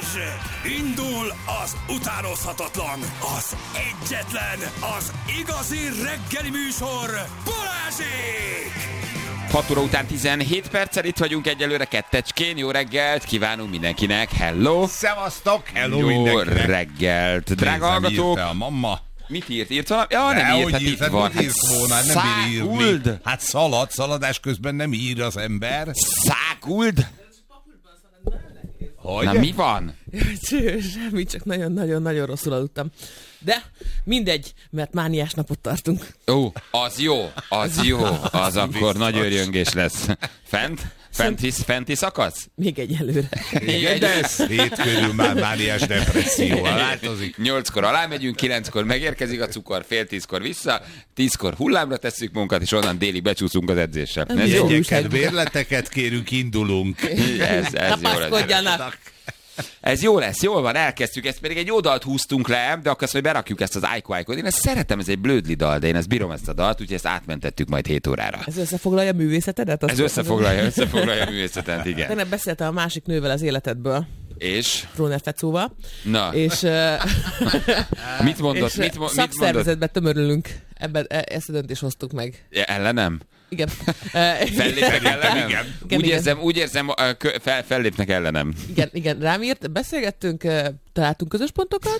Indul az utánozhatatlan, az egyetlen, az igazi reggeli műsor, Balázsék! 6 óra után 17 perccel itt vagyunk egyelőre kettecskén. Jó reggelt kívánunk mindenkinek. Hello! Szevasztok! Hello Jó mindenkinek! reggelt! Drága hallgatók! A mamma. Mit írt? Írt valami? Ja, nem írt, hát itt van. Hát nem bír írni. Hát szaladás közben nem ír az ember. Száguld? Hogy? Na mi van? Semmi, csak nagyon-nagyon rosszul aludtam. De mindegy, mert mániás napot tartunk. Ó, az jó, az akkor nagy őrjöngés lesz. Fenti szakasz? Még egyelőre. Igen, de ez 7 körül már mániás depresszió. Változik. 8-kor alámegyünk, 9-kor megérkezik a cukor, fél 10-kor vissza, 10-kor hullámra tesszük munkat, és onnan délig becsúszunk az edzéssel. Ez jó? Jegyeket, bérleteket kérünk, indulunk. Ez jó lesz. Ez jó lesz, jól van, elkezdtük, ezt pedig egy jó dalt húztunk le, de akkor azt, hogy berakjuk ezt az Aiko-Aikot. Én ezt szeretem, ez egy blödli dal, de én ezt bírom ezt a dalt, úgyhogy ezt átmentettük majd 7 órára. Ez összefoglalja a művészetedet? Ez összefoglalja a művészetet, igen. Tegnap beszéltem a másik nővel az életedből. És? Tróner Fecóval. Na. És mit mondott? Szakszervezetben tömörülünk. Ebben ezt a döntést hoztuk meg. Ellenem? Igen. Fellépnek ellenem? Úgy érzem, fellépnek ellenem. Igen, rám írt, beszélgettünk, találtunk közös pontokat,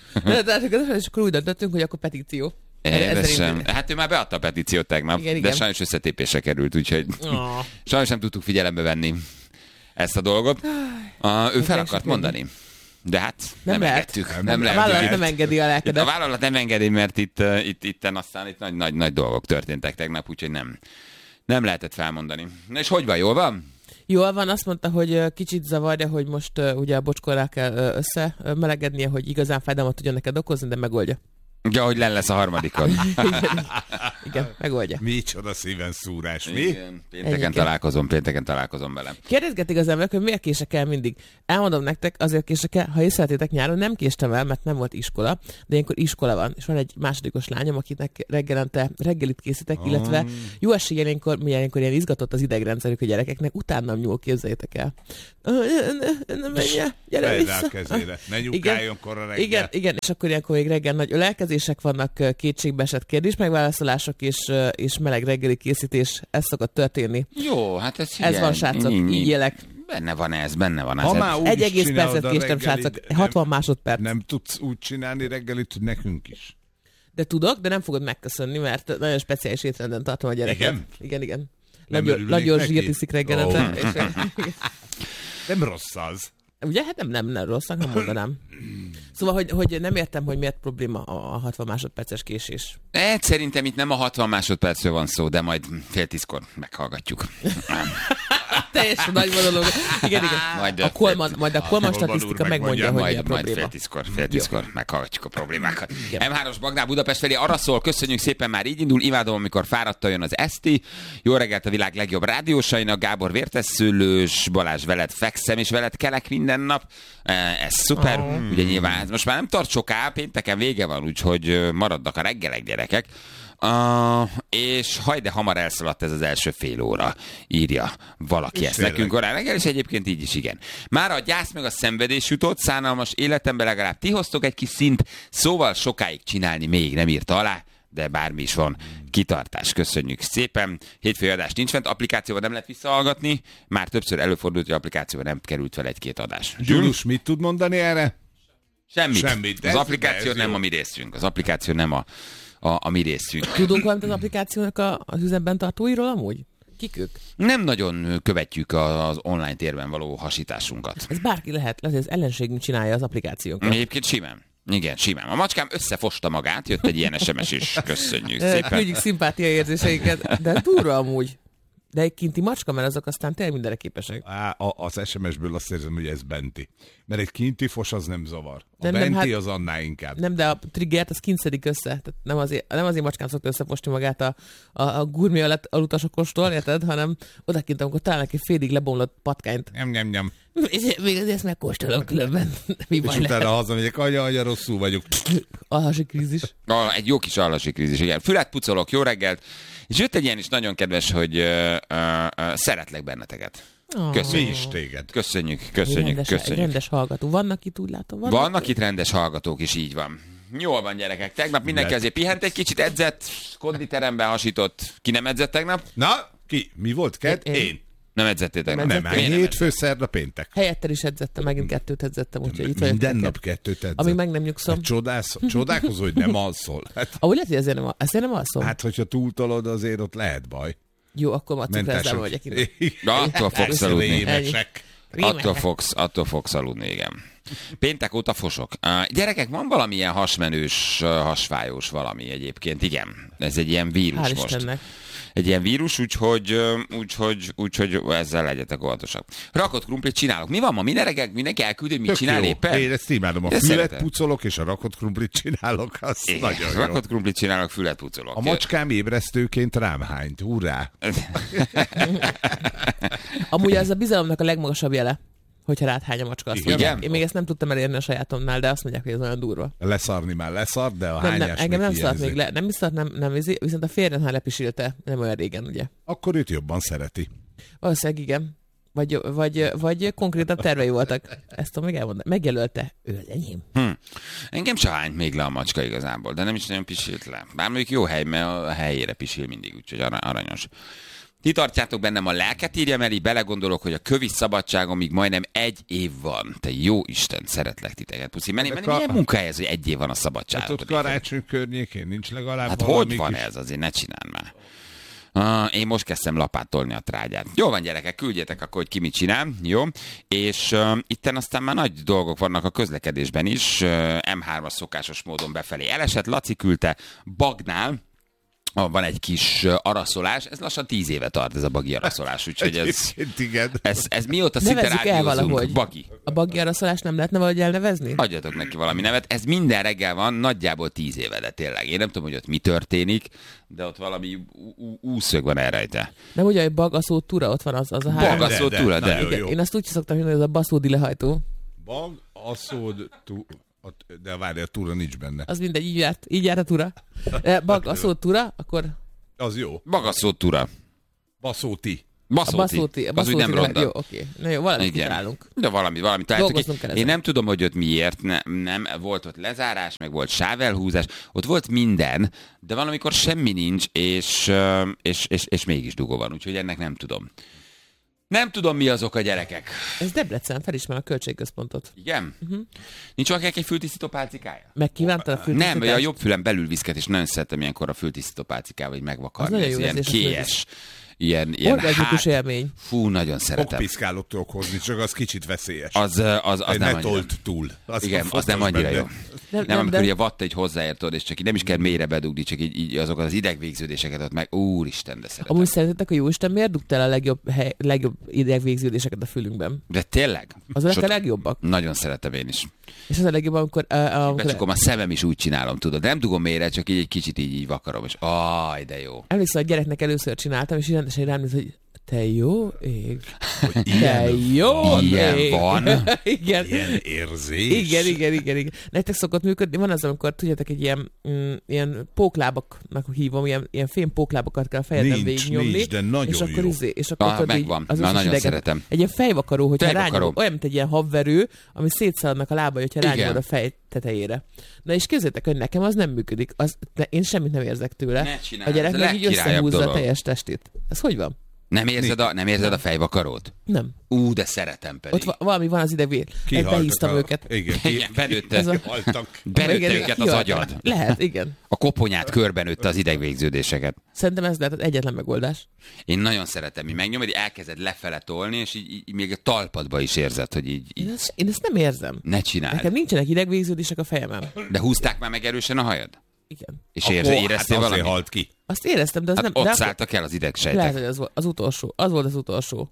és akkor úgy döntöttünk, hogy akkor petíció. Hát ő már beadta a petíciót tegnap, igen. De sajnos összetépésre került, úgyhogy sajnos nem tudtuk figyelembe venni ezt a dolgot. Ő fel akart mondani. De hát nem engedtük. A vállalat nem engedi a lelkedet. A vállalat nem engedi, mert itt nagy dolgok történtek tegnap, úgyhogy nem lehetett felmondani. Na és hogy van, jól van? Jól van, azt mondta, hogy kicsit zavarja, hogy most ugye a bocskorral kell összemelegednie, hogy igazán fájdalmat tudjon neked okozni, de megoldja. Ja, hogy lesz a harmadikon. Igen, megoldja. Micsoda szíven szúrás, mi? Igen, pénteken találkozom vele. Kérdezgetik az emberek, hogy miért kések el mindig. Elmondom nektek, azért kések el, ha észrevettétek, nyáron nem késtem el, mert nem volt iskola, de ilyenkor iskola van, és van egy másodikos lányom, akinek reggelente reggelit készítek, illetve jó eséllyel ilyenkor ilyen izgatott az idegrendszerük a gyerekeknek, utánam nyúl, képzeljétek el. Nem menje, gyere vissza. Ne nyugáljon korra reggel. Igen, és akkor ilyenkor még reggel nagy ölelkezések vannak, kétségbeesett kérdés megválaszolások és meleg reggeli készítés, ez szokott történni. Jó, hát ez van, srácok, így élek. Benne van ez. Egy egész percet késtem, srácok, 60 másodperc. Nem tudsz úgy csinálni reggelit, hogy nekünk is. De tudok, de nem fogod megköszönni, mert nagyon speciális étrenden tartom a gyereket. Igen. Nagyon zsírt iszik reggelente. Nem rossz az. Ugye? Hát nem rossz, nem mondanám. Szóval, hogy nem értem, hogy miért probléma a 60 másodperces késés. Szerintem itt nem a 60 másodpercről van szó, de majd fél 10-kor meghallgatjuk. Teljesen nagy monológ. Igen. Majd a Kolman statisztika megmondja, hogy mi a probléma. Majd fél 10-kor meghallgatjuk a problémákat. M3-os Bagnál Budapest felé arra szól, köszönjük szépen, már így indul. Imádom, amikor fáradtan jön az eszti. Jó reggelt a világ legjobb rádiósainak, Gábor vértesszőlős, Balázs veled fekszem, és veled kelek minden nap. Ez szuper. Ugye nyilván most már nem tart soká, pénteken vége van, úgyhogy maradnak a reggelek, gyerekek. És de hamar elszaladt ez az első fél óra, írja valaki ezt nekünk korán reggel, és egyébként így is igen. Már a gyász meg a szenvedés jutott, szánalmas életemben legalább ti hoztok egy kis szint, szóval sokáig csinálni még nem írta alá, de bármi is van, kitartás. Köszönjük szépen. Hétfői adás nincs fent, applikációban nem lehet visszahallgatni, már többször előfordult, hogy applikációban nem került fel egy-két adás. Gyulus mit tud mondani erre? Semmit. Az applikáció nem a mi részünk. Az applikáció nem a mi részünk. Tudunk valamit az applikációnak az üzemben tartóiról amúgy? Kik ők? Nem nagyon követjük az online térben való hasításunkat. Ez bárki lehet, az ellenségünk csinálja az applikációkat. Egyébként simán. Igen, simán. A macskám összefosta magát, jött egy ilyen SMS is. Köszönjük szépen. Küldjük szimpátia érzéseinket, de durva amúgy. De egy kinti macska, mert azok aztán tényleg mindenre képesek. Az SMS-ből azt érzem, hogy ez benti. Mert egy kinti fos az nem zavar. A benti az annál inkább. Nem, de a triggert az kintszedik össze. Tehát nem azért macskán szokta összefosni magát a gurmi alutasokostól, érted? Hanem odakint, amikor találnak egy félig lebomlott patkányt. Nem. Még azért ezt megkóstolom különben. Mi és utána hazamegyek, anya, rosszul vagyok. Alhasi krízis. Egy jó kis alhasi krízis, igen. Fület pucolok, jó reggelt. És jött egy ilyen is nagyon kedves, hogy szeretlek benneteket. Mi Köszönjük. is téged. Köszönjük. Rendes hallgató. Vannak itt, úgy látom. Vannak itt rendes hallgatók is, így van. Jól van, gyerekek. Tegnap mindenki azért pihent egy kicsit, edzett, konditeremben hasított. Ki nem edzett tegnap? Na, ki? Mi volt? Én. Nem edzettél tegnap? Nem, hétfő, szerda, péntek. Helyettel is edzettem, megint 2 edzettem, úgyhogy itt vagyok. Minden nap 2 edzett. Amíg meg nem nyugszom. Csodálkozol, hogy nem alszol. Hát, Ahogy lehet, hogy ezért nem alszom. hát, hogyha túltolod, azért ott lehet baj. Jó, akkor ma cukrászdába vagyok innen. Attól fogsz aludni. Rémesek. Attól fogsz aludni, igen. Péntek óta fosok. Gyerekek, van valamilyen hasmenős, hasfájós valami egyébként, igen. Ez egy ilyen vírus Hál' most. Istennek. Egy ilyen vírus, úgyhogy ezzel legyetek óvatosak. Rakott krumplit csinálok. Mi van ma? Minden reggel mindenki elküld, hogy mit Tök csinál jó. éppen? Én ezt imádom. A Én fület szeretem. pucolok, és a rakott krumplit csinálok. Az Igen, nagyon jó. rakott krumplit csinálok, fület pucolok. A macskám ébresztőként rám hányt. Hurrá! Amúgy ez a bizalomnak a legmagasabb jele, hogyha rád hány a macska. Azt Igen? mondják. Én még ezt nem tudtam elérni a sajátomnál, de azt mondják, hogy ez olyan durva. Leszarni már leszart, de a Nem, hányás engem nem még szart még hiányzik. le. Nem is szart, nem viszont a férjen, ha lepisilte, nem olyan régen, ugye. Akkor őt jobban szereti. Valószínűleg igen. Vagy konkrétabb tervei voltak. Ezt tudom még elmondani. Megjelölte. Ő az enyém. Engem se hányt még le a macska igazából, de nem is nagyon pisilt le. Bár mondjuk jó hely, mert a helyére pisil mindig, úgyhogy aranyos. Ti tartjátok bennem a lelket, írja Meli, belegondolok, hogy a kövi szabadságomig majdnem 1 év van. Te jó Isten, szeretlek titeket, puszi. Meli, milyen munkahely ez, hogy 1 év van a Hát szabadságon? ott karácsony környékén nincs legalább Hát valami hogy van kis... ez? Azért ne csináld már. Én most kezdtem lapátolni a trágyát. Jó van, gyerekek, küldjétek akkor, hogy ki mit csinál, jó? És itten aztán már nagy dolgok vannak a közlekedésben is. M3-as szokásos módon befelé elesett. Laci küldte Bagnál. Van egy kis araszolás, ez lassan 10 éve tart ez a bagi araszolás, úgyhogy Igen. ez mióta szinte Nevezzük el rádiózunk, valahogy. bagi. A bagi araszolás nem lehetne valahogy elnevezni? Adjatok neki valami nevet. Ez minden reggel van, nagyjából 10 éve, de tényleg. Én nem tudom, hogy ott mi történik, de ott valami úszög van elrejte. Nem ugye, hogy bagaszó tura, ott van az a három. Bagaszó tura, de. nagyon jó. Én azt úgy szoktam mondani, hogy ez a baszódi lehajtó. Bag, aszód, de várj, a túra nincs benne. Az mindegy, így járt a tura. Bagaszó tura, akkor Az jó. Bagaszó tura. Baszóti. a baszóti. Az úgy nem ronda. Jó, oké. Na jó, valamit Igen. kitalálunk. De valami találtuk Dolgoznunk ki. kell Én ezen. nem tudom, hogy ott miért nem volt ott lezárás, meg volt sávelhúzás, ott volt minden, de valamikor semmi nincs, és mégis dugó van, úgyhogy ennek nem tudom. Nem tudom, mi azok a gyerekek. Ez Debrecen, felismer a költségközpontot. Igen? Nincs valakinek egy fültisztító pálcikája? Megkívántad a Nem, fültisztítást? a jobb fülem belül viszket, és nagyon szeretem ilyenkor a fültisztító pálcikával, hogy megvakarni. Az nagyon Ez jó ilyen érzés, a kélyes. Ilyen Orgazmikus élmény. Fú, nagyon szeretem. Okpiszkálót tudok hozni, csak az kicsit veszélyes. Az nem ne annyira. tolt túl. Igen, az nem fontos annyira benne. jó. Nem, amikor ugye vatt egy hozzáértod, és csak így nem is kell mélyre bedugni, csak így azokat az idegvégződéseket ott meg, úristen, de szeretem. Amúgy szerintetek a Jóisten miért dugta el a legjobb idegvégződéseket a fülünkben? De tényleg? Azok És a ott legjobbak. nagyon szeretem én is. És az a legjobb, amikor... Becsukom a szemem is úgy csinálom, tudod. De nem dugom mélyre, csak így egy kicsit így vakarom, és de jó. Emlékszem, hogy gyereknek először csináltam, és így rendesen rám néz, hogy te jó ég. Te Ilyen jó Ilyen ég. van. Igen. Ilyen érzés. Igen. Nektek szokott működni, van az, amikor tudjátok, egy ilyen póklábaknak hívom, ilyen fém póklábakat kell a fejeden végignyomni. Nincs, de nagyon és akkor jó. És akkor tudod, így Megvan. az Már összes nagyon ideget- szeretem. Egy ilyen fejvakaró, hogyha Fejvakaró. rányomod, olyan, mint egy ilyen havverő, ami szétszaladnak a lábai, hogyha Igen. rányomod a fej tetejére. Na és képzeljétek, hogy nekem az nem működik. Én semmit nem érzek tőle. Ne A csináld, gyerek ez a meg így legkirályabb összehúzza a dolog. teljes testét. Ez hogy van? Nem érzed a fejvakarót? Nem. De szeretem pedig. Ott valami van az idegvér. Kihaltak Behíztam a- őket. Igen, Igen, benőtte. Ez a- kihaltak. Benőtte Igen, őket az kihaltak. agyad. Lehet, igen. A koponyát körbenőtte az idegvégződéseket. Szerintem ez lehet az egyetlen megoldás. Én nagyon szeretem, hogy megnyomod, így elkezded lefele tolni, és így még a talpadba is érzed, hogy így Én ezt nem érzem. ne csináld. Nekem nincsenek idegvégződések a fejemben. De húzták már meg erősen a hajad? Igen. És Akkor éreztél hát azért valamit? halt ki. Azt éreztem, de az Hát nem... ott de akkor- szálltak el az lehet, idegsejtek. hogy az volt az utolsó. Az volt az utolsó.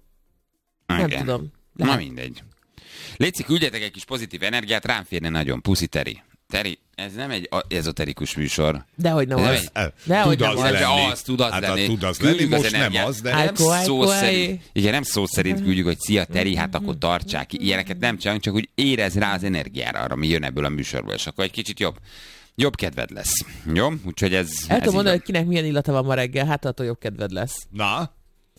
Nem Igen. tudom. Na Lehet. mindegy. Léci, küldjetek egy kis pozitív energiát, rám férne nagyon. Puszi, Teri. Teri, ez nem egy ezoterikus műsor. Dehogy nem Ez az. nem Dehogy Tud nem az az. lenni. Az tud az Hát lenni. tud az Küldjük lenni, az most nem energiát. az, de... Nem Ájkó, szó ájkó, szerint, igen, nem szó szerint küldjük, hogy szia Teri, hát akkor tartsák ki. Ilyeneket nem csinálunk, csak úgy érez rá az energiára, arra, mi jön ebből a műsorból, és akkor egy kicsit jobb kedved lesz. Jó? Úgyhogy ez El így tudom mondani, van. hogy kinek milyen illata van ma reggel, hát attól jobb kedved lesz. Na,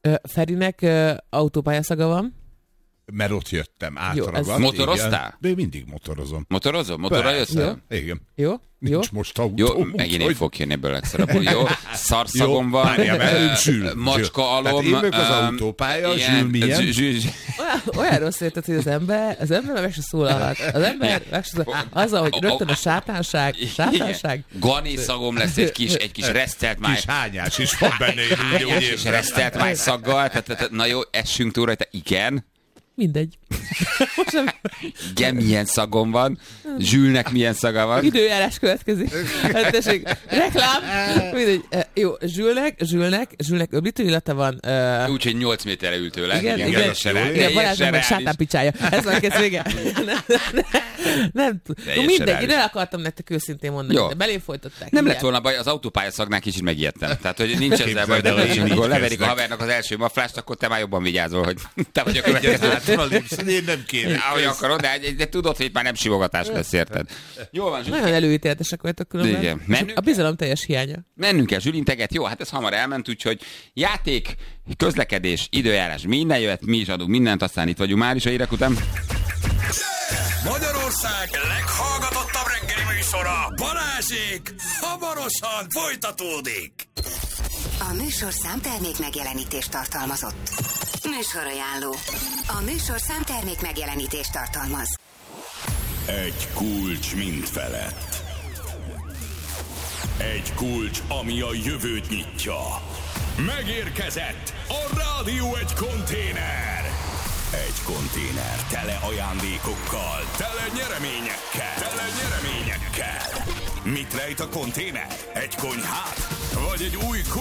Ferinek autópályaszaga van. Mert ott jöttem, átragadt. Jó, motoroztál? De én mindig motorozom. Motorozom? Motorra jössz el? Igen. Jó? Nincs most autó. Jó, megint én fog jönni ebből legszarabbul. Jó, szarszagom van, macska alom. Tehát én az autópálya, Zsül milyen? Olyan rossz érted, hogy az ember meg se szólalhat. Az ember meg se szólalhat. Azzal, hogy rögtön a sátánság. Gani szagom lesz egy kis resztelt máj. Kis hányás is van benne. És resztelt máj szaggal. Na jó, essünk túl rajta. Igen. Mindegy. Igen, milyen szagom van. Zsülnek milyen szaga van. Időjárás következik. Hát tessék, reklám. Mindegy. Jó, Zsülnek öblítő illata van. Úgyhogy 8 méterre ül tőle. Igen, Balázsnak meg sátánpicsája. Ez van kész vége. Nem tudom. Mindegy, én el akartam nektek őszintén mondani, de belém folytották. Nem lett volna baj, az autópályaszagnál kicsit megijedtem. Tehát, hogy nincs ezzel baj, de amikor leverik a havernak az első maflást, akkor te már jobban vigyázol, hogy te vagy a következő. Én nem kéne. Ahogy akarod, de tudod, hogy itt már nem simogatás lesz, érted? Jól van, nagyon előítéletesek vagytok különben. A bizalom teljes hiánya. Mennünk kell, Zsülinteget. Jó, hát ez hamar elment, úgyhogy játék, közlekedés, időjárás, minden jöhet, mi is adunk mindent, aztán itt vagyunk már is a hírek után. Magyarország leghallgatottabb reggeli műsora, Balázsék, hamarosan folytatódik. A műsor számtermék megjelenítést tartalmazott. Műsorajánló. A műsor számtermék megjelenítést tartalmaz. Egy kulcs mindfelett. Egy kulcs, ami a jövőt nyitja. Megérkezett a Rádió egy konténer. Egy konténer tele ajándékokkal, tele nyereményekkel. Mit rejt a konténer? Egy konyhát? Vagy egy új